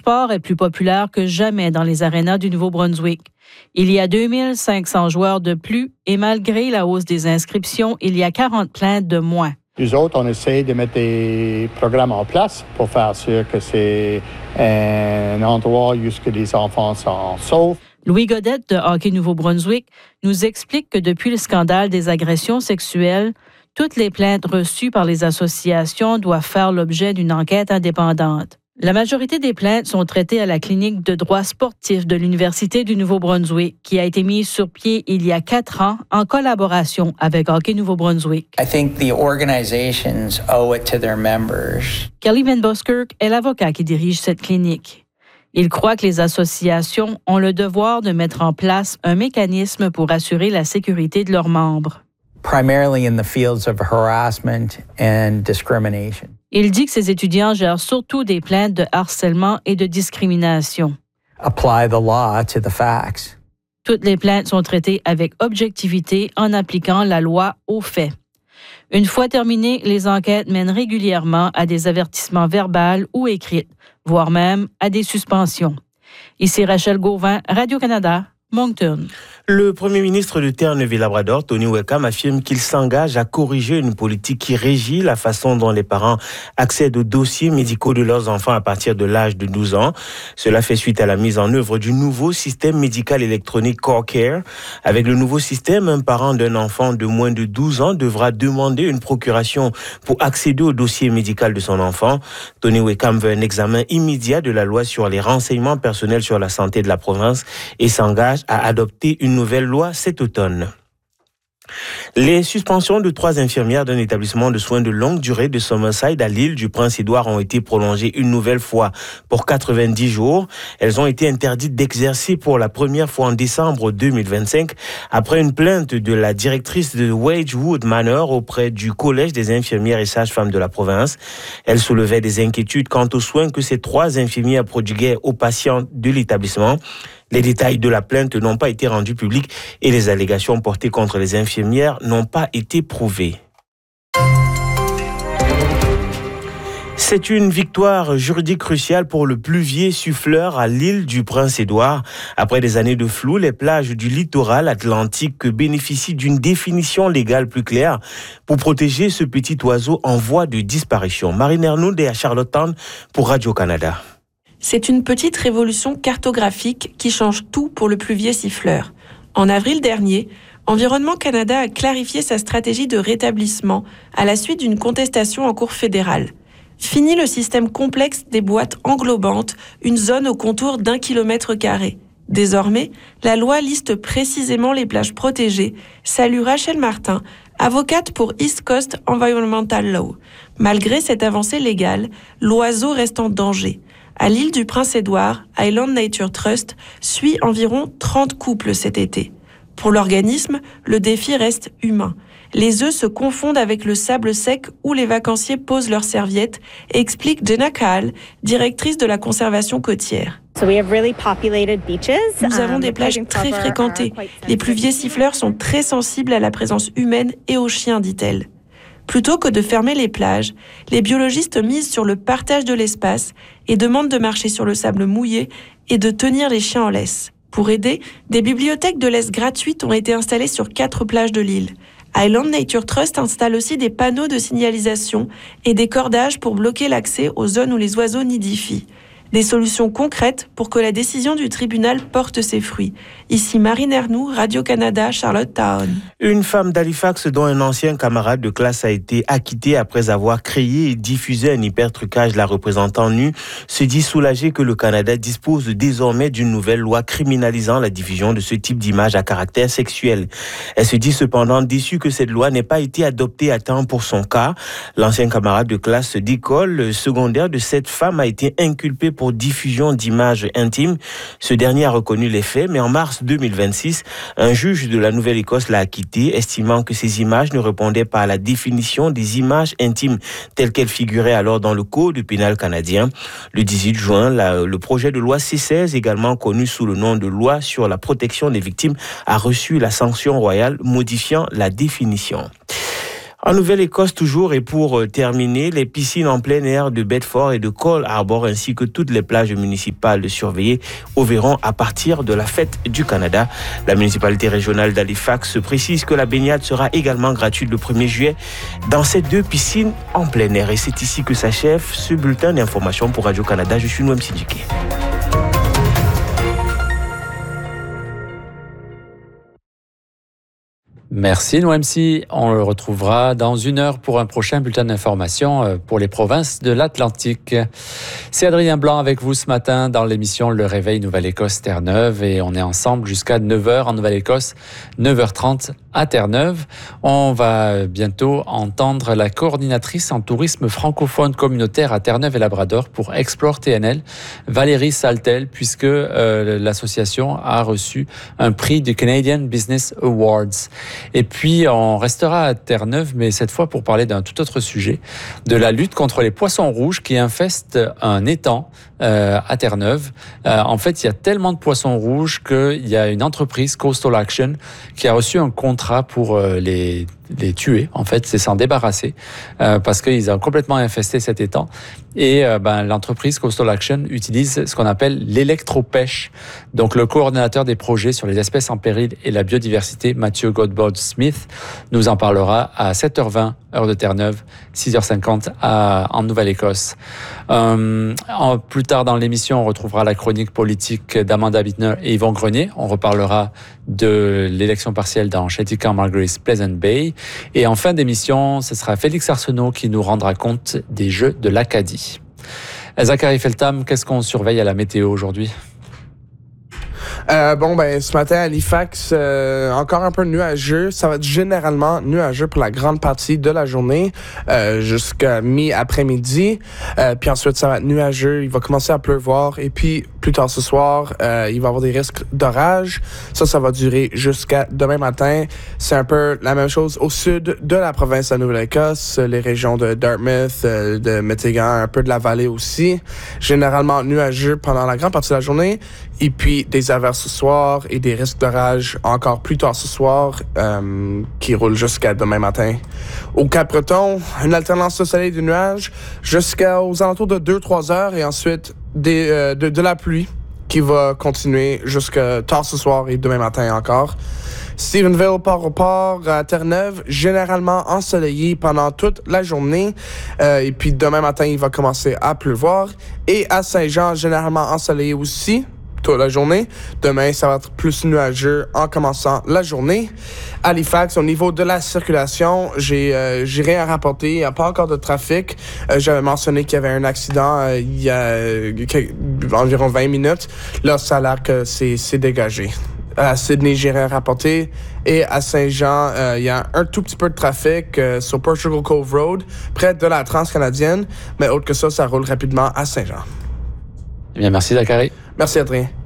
sport est plus populaire que jamais dans les arénas du Nouveau-Brunswick. Il y a 2500 joueurs de plus et malgré la hausse des inscriptions, il y a 40 plaintes de moins. Nous autres, on essaie de mettre des programmes en place pour faire sûr que c'est un endroit où les enfants sont saufs. Louis Godette de Hockey Nouveau-Brunswick nous explique que depuis le scandale des agressions sexuelles, toutes les plaintes reçues par les associations doivent faire l'objet d'une enquête indépendante. La majorité des plaintes sont traitées à la clinique de droit sportif de l'Université du Nouveau-Brunswick, qui a été mise sur pied il y a 4 ans en collaboration avec Hockey Nouveau-Brunswick. I think the organizations owe it to their members. Kelly Van Buskirk est l'avocat qui dirige cette clinique. Il croit que les associations ont le devoir de mettre en place un mécanisme pour assurer la sécurité de leurs membres. Primarily in the fields of harassment and discrimination. Il dit que ses étudiants gèrent surtout des plaintes de harcèlement et de discrimination. Apply the law to the facts. Toutes les plaintes sont traitées avec objectivité en appliquant la loi aux faits. Une fois terminées, les enquêtes mènent régulièrement à des avertissements verbaux ou écrits, voire même à des suspensions. Ici Rachel Gauvin, Radio-Canada, Moncton. Le premier ministre de Terre-Neuve-et-Labrador, Tony Wekam, affirme qu'il s'engage à corriger une politique qui régit la façon dont les parents accèdent aux dossiers médicaux de leurs enfants à partir de l'âge de 12 ans. Cela fait suite à la mise en œuvre du nouveau système médical électronique CoreCare. Avec le nouveau système, un parent d'un enfant de moins de 12 ans devra demander une procuration pour accéder au dossier médical de son enfant. Tony Wekam veut un examen immédiat de la loi sur les renseignements personnels sur la santé de la province et s'engage à adopter une nouvelle loi cet automne. Les suspensions de 3 infirmières d'un établissement de soins de longue durée de Summerside à l'île du Prince-Édouard ont été prolongées une nouvelle fois pour 90 jours. Elles ont été interdites d'exercer pour la première fois en décembre 2025 après une plainte de la directrice de Wedgwood Manor auprès du Collège des infirmières et sages-femmes de la province. Elle soulevait des inquiétudes quant aux soins que ces 3 infirmières prodiguaient aux patients de l'établissement. Les détails de la plainte n'ont pas été rendus publics et les allégations portées contre les infirmières n'ont pas été prouvées. C'est une victoire juridique cruciale pour le pluvier Suffleur à l'île du Prince-Édouard. Après des années de flou, les plages du littoral atlantique bénéficient d'une définition légale plus claire pour protéger ce petit oiseau en voie de disparition. Marine Ernoud est à Charlottetown pour Radio-Canada. C'est une petite révolution cartographique qui change tout pour le pluvier siffleur. En avril dernier, Environnement Canada a clarifié sa stratégie de rétablissement à la suite d'une contestation en cour fédérale. Fini le système complexe des boîtes englobantes, une zone au contour d'1 km². Désormais, la loi liste précisément les plages protégées, salue Rachel Martin, avocate pour East Coast Environmental Law. Malgré cette avancée légale, l'oiseau reste en danger. À l'île du Prince-Édouard, Island Nature Trust suit environ 30 couples cet été. Pour l'organisme, le défi reste humain. Les œufs se confondent avec le sable sec où les vacanciers posent leurs serviettes, explique Jenna Kahl, directrice de la conservation côtière. Nous avons des plages très fréquentées. Les pluviers siffleurs sont très sensibles à la présence humaine et aux chiens, dit-elle. Plutôt que de fermer les plages, les biologistes misent sur le partage de l'espace et demandent de marcher sur le sable mouillé et de tenir les chiens en laisse. Pour aider, des bibliothèques de laisse gratuites ont été installées sur 4 plages de l'île. Island Nature Trust installe aussi des panneaux de signalisation et des cordages pour bloquer l'accès aux zones où les oiseaux nidifient. Des solutions concrètes pour que la décision du tribunal porte ses fruits. Ici Marine Ernoud, Radio-Canada, Charlottetown. Une femme d'Halifax dont un ancien camarade de classe a été acquitté après avoir créé et diffusé un hypertrucage la représentant nue se dit soulagée que le Canada dispose désormais d'une nouvelle loi criminalisant la diffusion de ce type d'images à caractère sexuel. Elle se dit cependant déçue que cette loi n'ait pas été adoptée à temps pour son cas. L'ancien camarade de classe d'école secondaire de cette femme a été inculpé pour diffusion d'images intimes. Ce dernier a reconnu les faits, mais en mars 2026, un juge de la Nouvelle-Écosse l'a acquitté, estimant que ces images ne répondaient pas à la définition des images intimes telles qu'elles figuraient alors dans le Code pénal canadien. Le 18 juin, le projet de loi C16, également connu sous le nom de loi sur la protection des victimes, a reçu la sanction royale modifiant la définition. En Nouvelle-Écosse toujours, et pour terminer, les piscines en plein air de Bedford et de Cole Harbour ainsi que toutes les plages municipales surveillées ouvriront à partir de la fête du Canada. La municipalité régionale d'Halifax précise que la baignade sera également gratuite le 1er juillet dans ces 2 piscines en plein air. Et c'est ici que s'achève ce bulletin d'information pour Radio-Canada. Je suis Noam Siddiqué. Merci Noemsi. On le retrouvera dans 1 heure pour un prochain bulletin d'information pour les provinces de l'Atlantique. C'est Adrien Blanc avec vous ce matin dans l'émission Le Réveil Nouvelle-Écosse Terre-Neuve et on est ensemble jusqu'à 9h en Nouvelle-Écosse, 9h30 à Terre-Neuve. On va bientôt entendre la coordinatrice en tourisme francophone communautaire à Terre-Neuve et Labrador pour Explore TNL, Valérie Saltel, puisque l'association a reçu un prix du Canadian Business Awards. Et puis, on restera à Terre-Neuve, mais cette fois pour parler d'un tout autre sujet, de la lutte contre les poissons rouges qui infestent un étang à Terre-Neuve. En fait, il y a tellement de poissons rouges qu'il y a une entreprise, Coastal Action, qui a reçu un contrat pour les tuer. En fait, c'est s'en débarrasser parce qu'ils ont complètement infesté cet étang. Et l'entreprise Coastal Action utilise ce qu'on appelle l'électropêche. Donc, le coordinateur des projets sur les espèces en péril et la biodiversité, Mathieu Godbout-Smith, nous en parlera à 7h20, heure de Terre-Neuve, 6h50 en Nouvelle-Écosse. Plus tard dans l'émission, on retrouvera la chronique politique d'Amanda Bittner et Yvon Grenier. On reparlera de l'élection partielle dans Shantytown, Margaret, Pleasant Bay. Et en fin d'émission, ce sera Félix Arsenault qui nous rendra compte des Jeux de l'Acadie. Zachary Feltham, qu'est-ce qu'on surveille à la météo aujourd'hui? Ce matin à Halifax, encore un peu nuageux. Ça va être généralement nuageux pour la grande partie de la journée, jusqu'à mi-après-midi. Puis ensuite, ça va être nuageux. Il va commencer à pleuvoir. Et puis, plus tard ce soir, il va y avoir des risques d'orage. Ça va durer jusqu'à demain matin. C'est un peu la même chose au sud de la province de Nouvelle-Écosse, les régions de Dartmouth, de Métégan, un peu de la vallée aussi. Généralement nuageux pendant la grande partie de la journée. Et puis, des averses ce soir et des risques d'orage encore plus tard ce soir qui roulent jusqu'à demain matin. Au Cap-Breton, une alternance de soleil et de nuages jusqu'aux alentours de 2-3 heures et ensuite de la pluie qui va continuer jusqu'à tard ce soir et demain matin encore. Stephenville, Port-au-Port, à Terre-Neuve, généralement ensoleillé pendant toute la journée. Et puis demain matin, il va commencer à pleuvoir. Et à Saint-Jean, généralement ensoleillé aussi toute la journée. Demain, ça va être plus nuageux en commençant la journée. Halifax, au niveau de la circulation, j'ai rien à rapporter. Il n'y a pas encore de trafic. J'avais mentionné qu'il y avait un accident il y a environ 20 minutes. Là, ça a l'air que c'est dégagé. À Sydney, j'ai rien à rapporter. Et à Saint-Jean, il y a un tout petit peu de trafic sur Portugal Cove Road, près de la Transcanadienne. Mais autre que ça roule rapidement à Saint-Jean. Eh bien, merci Zachary. Merci Adrien.